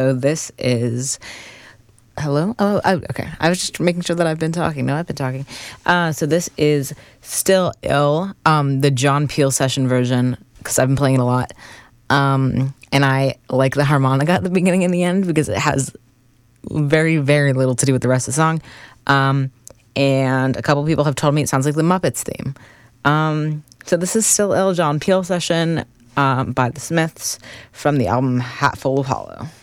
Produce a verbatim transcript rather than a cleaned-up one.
So this is hello. Oh, oh, okay. I was just making sure that I've been talking. No, I've been talking. Uh, so this is Still Ill, um, the John Peel session version, because I've been playing it a lot. Um, and I like the harmonica at the beginning and the end because it has very, very little to do with the rest of the song. Um, and a couple people have told me it sounds like the Muppets theme. Um, so this is Still Ill, John Peel session um, by the Smiths from the album Hatful of Hollow.